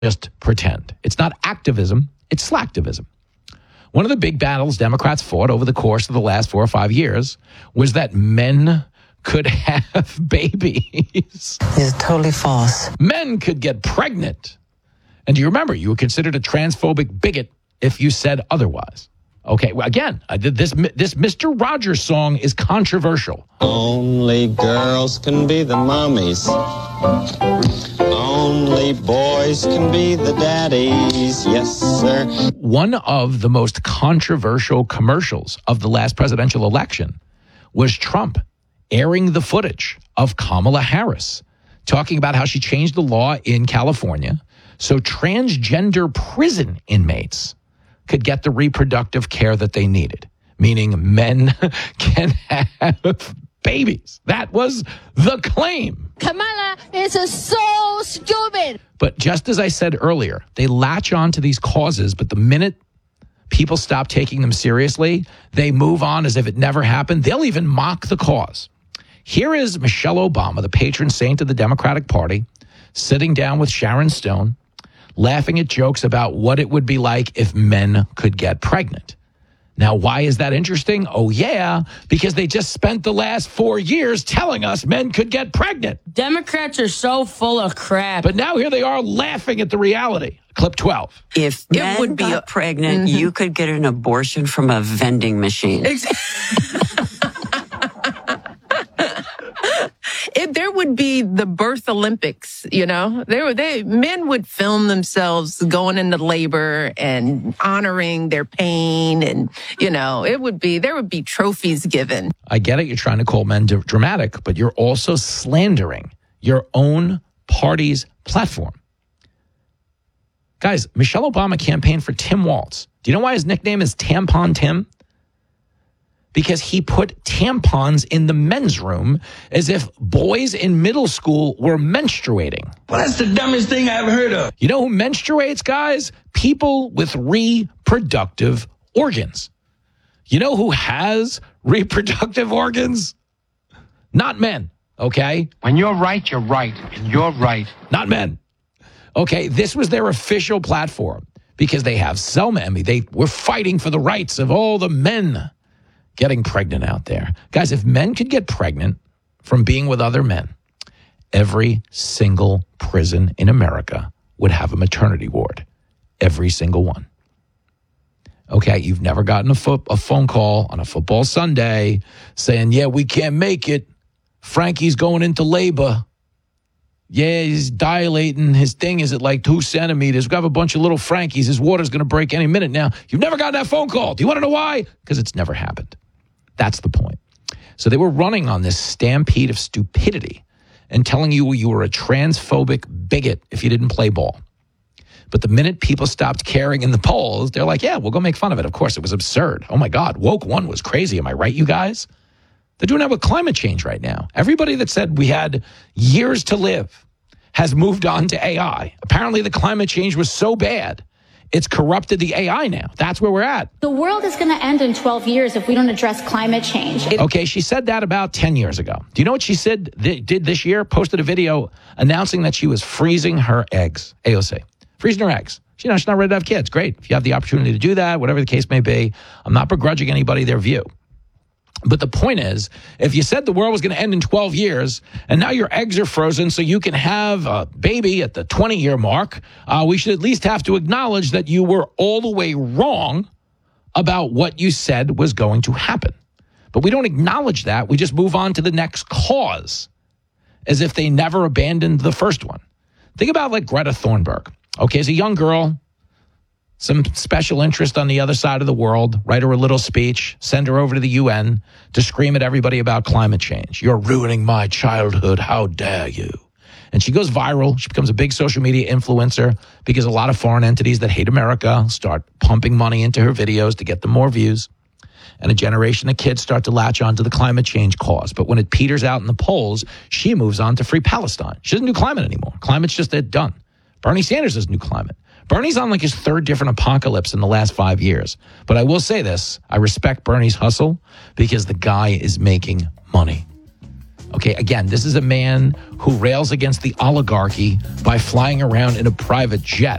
just pretend. It's not activism, it's slacktivism. One of the big battles Democrats fought over the course of the last 4 or 5 years was that men could have babies. It's totally false. Men could get pregnant. And do you remember, you were considered a transphobic bigot if you said otherwise. Okay, well, again, this Mr. Rogers song is controversial. Only girls can be the mommies. Only boys can be the daddies. Yes, sir. One of the most controversial commercials of the last presidential election was Trump airing the footage of Kamala Harris talking about how she changed the law in California so transgender prison inmates could get the reproductive care that they needed, meaning men can have babies. That was the claim. Kamala is so stupid. But just as I said earlier, they latch on to these causes, but the minute people stop taking them seriously, they move on as if it never happened. They'll even mock the cause. Here is Michelle Obama, the patron saint of the Democratic Party, sitting down with Sharon Stone, laughing at jokes about what it would be like if men could get pregnant. Now, why is that interesting? Oh, yeah, because they just spent the last 4 years telling us men could get pregnant. Democrats are so full of crap. But now here they are laughing at the reality. Clip 12. If men got pregnant, you could get an abortion from a vending machine. There would be the birth Olympics, you know. Men would film themselves going into labor and honoring their pain, and there would be trophies given. I get it. You're trying to call men dramatic, but you're also slandering your own party's platform. Guys, Michelle Obama campaigned for Tim Walz. Do you know why his nickname is Tampon Tim? Because he put tampons in the men's room as if boys in middle school were menstruating. Well, that's the dumbest thing I ever heard of. You know who menstruates, guys? People with reproductive organs. You know who has reproductive organs? Not men, okay? When you're right, you're right. And you're right. Not men. Okay, this was their official platform because they have Selma Emmy. They were fighting for the rights of all the men getting pregnant out there. Guys, if men could get pregnant from being with other men, every single prison in America would have a maternity ward. Every single one. Okay, you've never gotten a phone call on a football Sunday saying, yeah, we can't make it. Frankie's going into labor. Yeah, he's dilating. His thing is at like 2 centimeters. We have a bunch of little Frankies. His water's going to break any minute now. You've never gotten that phone call. Do you want to know why? Because it's never happened. That's the point. So they were running on this stampede of stupidity and telling you were a transphobic bigot if you didn't play ball. But the minute people stopped caring in the polls, they're like, yeah, we'll go make fun of it. Of course, it was absurd. Oh, my God. Woke one was crazy. Am I right, you guys? They're doing that with climate change right now. Everybody that said we had years to live has moved on to AI. Apparently, the climate change was so bad, it's corrupted the AI now. That's where we're at. The world is going to end in 12 years if we don't address climate change. Okay, she said that about 10 years ago. Do you know what she said did this year? Posted a video announcing that she was freezing her eggs. AOC. Freezing her eggs. She's not ready to have kids. Great. If you have the opportunity to do that, whatever the case may be, I'm not begrudging anybody their view. But the point is, if you said the world was going to end in 12 years, and now your eggs are frozen so you can have a baby at the 20-year mark, we should at least have to acknowledge that you were all the way wrong about what you said was going to happen. But we don't acknowledge that. We just move on to the next cause, as if they never abandoned the first one. Think about like Greta Thunberg. Okay, as a young girl, some special interest on the other side of the world, write her a little speech, send her over to the UN to scream at everybody about climate change. You're ruining my childhood. How dare you? And she goes viral. She becomes a big social media influencer because a lot of foreign entities that hate America start pumping money into her videos to get them more views. And a generation of kids start to latch on to the climate change cause. But when it peters out in the polls, she moves on to free Palestine. She doesn't do climate anymore. Climate's just done. Bernie Sanders doesn't do climate. Bernie's on like his third different apocalypse in the last 5 years. But I will say this. I respect Bernie's hustle because the guy is making money. Okay, again, this is a man who rails against the oligarchy by flying around in a private jet.